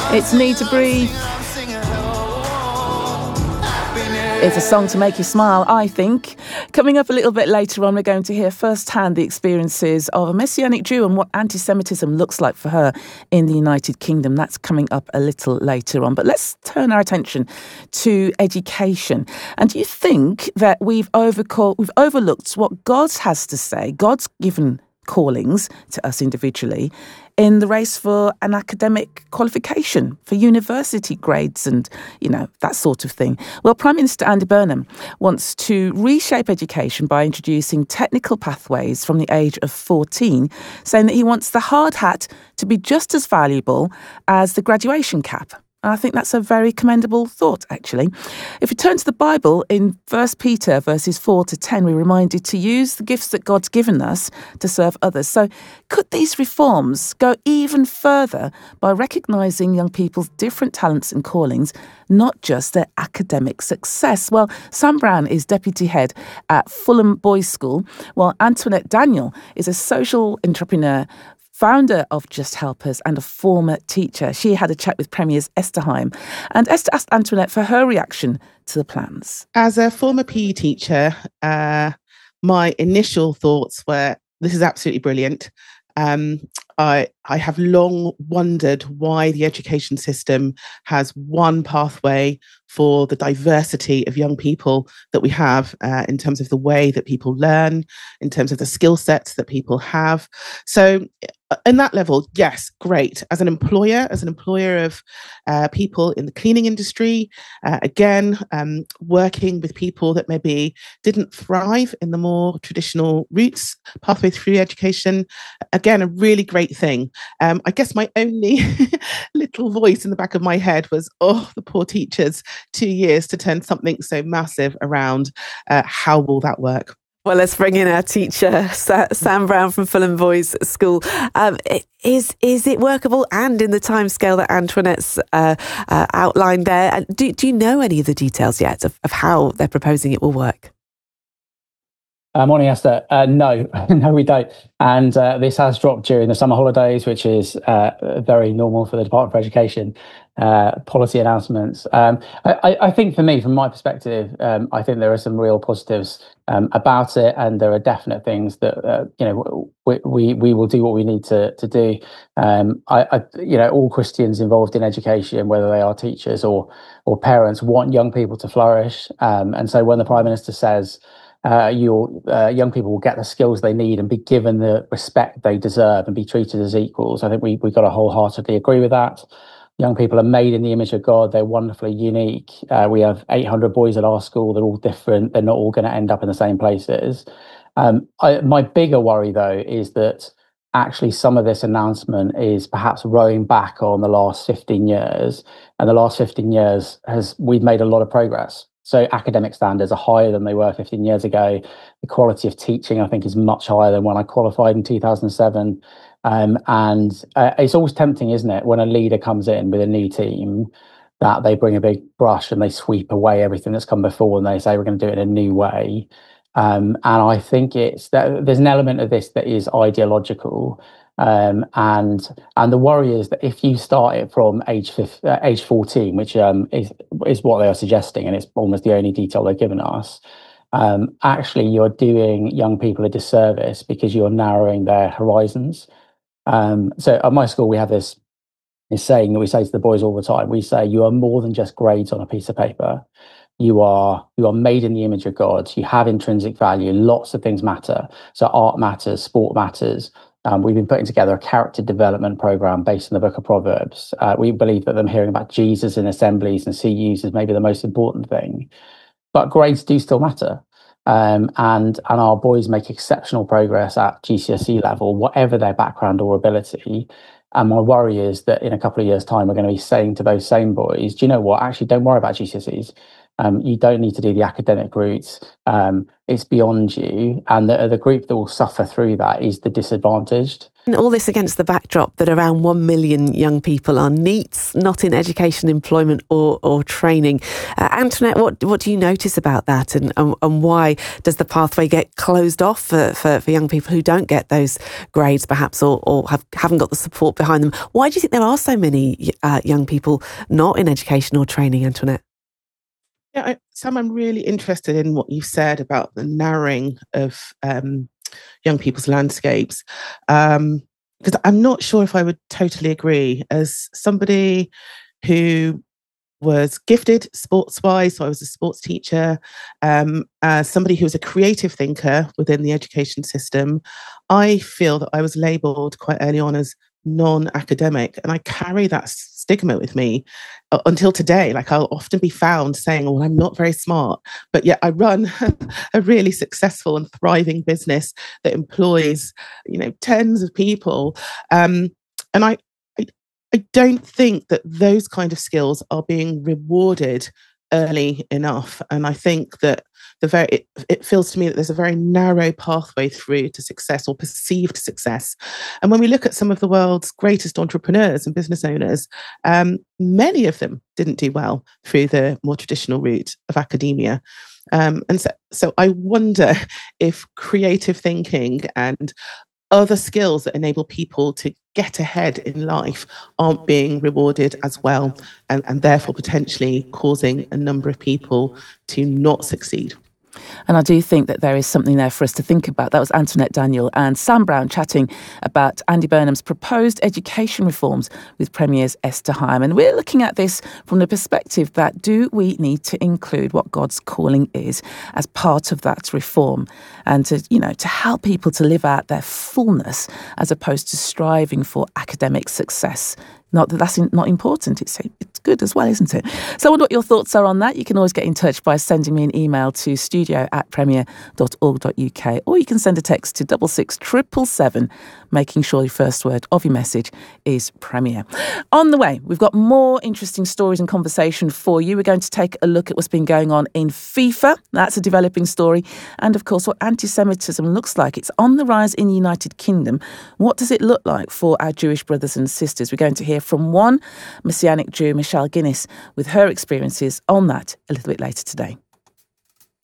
It's Need to Breathe. It's a song to make you smile, I think. Coming up a little bit later on, we're going to hear firsthand the experiences of a Messianic Jew and what anti-Semitism looks like for her in the United Kingdom. That's coming up a little later on. But let's turn our attention to education. And do you think that we've overlooked what God has to say, God's given callings to us individually, in the race for an academic qualification, for university grades and, that sort of thing? Well, Prime Minister Andy Burnham wants to reshape education by introducing technical pathways from the age of 14, saying that he wants the hard hat to be just as valuable as the graduation cap. I think that's a very commendable thought, actually. If we turn to the Bible, in 1 Peter verses 4 to 10, we're reminded to use the gifts that God's given us to serve others. So could these reforms go even further by recognising young people's different talents and callings, not just their academic success? Well, Sam Brown is deputy head at Fulham Boys School, while Antoinette Daniel is a social entrepreneur, founder of Just Helpers and a former teacher. She had a chat with Premier's Esther Heim, and Esther asked Antoinette for her reaction to the plans. As a former PE teacher, my initial thoughts were, this is absolutely brilliant. I have long wondered why the education system has one pathway for the diversity of young people that we have in terms of the way that people learn, in terms of the skill sets that people have. So in that level, yes, great. As an employer of people in the cleaning industry, working with people that maybe didn't thrive in the more traditional routes, pathway through education, again, a really great thing. I guess my only little voice in the back of my head was, the poor teachers, 2 years to turn something so massive around. How will that work? Well, let's bring in our teacher, Sam Brown from Fulham Boys School. Is it workable and in the timescale that Antoinette's outlined there? Do you know any of the details yet of how they're proposing it will work? Morning, Esther. No, we don't. And this has dropped during the summer holidays, which is very normal for the Department for Education policy announcements. I think for me, from my perspective, I think there are some real positives about it, and there are definite things that we will do what we need to do. All Christians involved in education, whether they are teachers or parents, want young people to flourish. And so when the Prime Minister says, young people will get the skills they need and be given the respect they deserve and be treated as equals, I think we've got to wholeheartedly agree with that. Young people are made in the image of God. They're wonderfully unique. We have 800 boys at our school. They're all different. They're not all going to end up in the same places. My bigger worry, though, is that actually some of this announcement is perhaps rowing back on the last 15 years. And the last 15 years we've made a lot of progress. So academic standards are higher than they were 15 years ago. The quality of teaching, I think, is much higher than when I qualified in 2007. And it's always tempting, isn't it, when a leader comes in with a new team, that they bring a big brush and they sweep away everything that's come before and they say, we're going to do it in a new way. And I think there's an element of this that is ideological. And the worry is that if you start it from age 14, which is what they are suggesting, and it's almost the only detail they've given us, actually you're doing young people a disservice because you're narrowing their horizons. So at my school, we have this saying that we say to the boys all the time. We say, you are more than just grades on a piece of paper. You are made in the image of God. You have intrinsic value. Lots of things matter. So art matters, sport matters. We've been putting together a character development program based on the Book of Proverbs. We believe that them hearing about Jesus in assemblies and CUs is maybe the most important thing. But grades do still matter. And our boys make exceptional progress at GCSE level, whatever their background or ability. And my worry is that in a couple of years' time, we're going to be saying to those same boys, do you know what? Actually, don't worry about GCSEs. You don't need to do the academic route. It's beyond you. And the group that will suffer through that is the disadvantaged. And all this against the backdrop that around 1 million young people are NEETs, not in education, employment or training. Antoinette, what do you notice about that, and why does the pathway get closed off for young people who don't get those grades perhaps or haven't got the support behind them? Why do you think there are so many young people not in education or training, Antoinette? Yeah, Sam, I'm really interested in what you've said about the narrowing of young people's landscapes, because I'm not sure if I would totally agree. As somebody who was gifted sports-wise, so I was a sports teacher, as somebody who was a creative thinker within the education system, I feel that I was labelled quite early on as non-academic, and I carry that stigma with me until today. Like, I'll often be found saying, "Oh, I'm not very smart," but yet I run a really successful and thriving business that employs, tens of people, and I don't think that those kind of skills are being rewarded early enough. And I think that it feels to me that there's a very narrow pathway through to success, or perceived success. And when we look at some of the world's greatest entrepreneurs and business owners, many of them didn't do well through the more traditional route of academia. And so I wonder if creative thinking and other skills that enable people to get ahead in life aren't being rewarded as well, and therefore potentially causing a number of people to not succeed. And I do think that there is something there for us to think about. That was Antoinette Daniel and Sam Brown chatting about Andy Burnham's proposed education reforms with Premier's Esther Higham. And we're looking at this from the perspective that, do we need to include what God's calling is as part of that reform, and to help people to live out their fullness as opposed to striving for academic success? Not that that's not important. It's good as well, isn't it? So I wonder what your thoughts are on that. You can always get in touch by sending me an email to studio@premier.org.uk, or you can send a text to 66777, making sure your first word of your message is Premier. On the way, we've got more interesting stories and conversation for you. We're going to take a look at what's been going on in FIFA. That's a developing story. And of course, what anti-Semitism looks like. It's on the rise in the United Kingdom. What does it look like for our Jewish brothers and sisters? We're going to hear from one Messianic Jew, Michelle Guinness, with her experiences on that a little bit later today.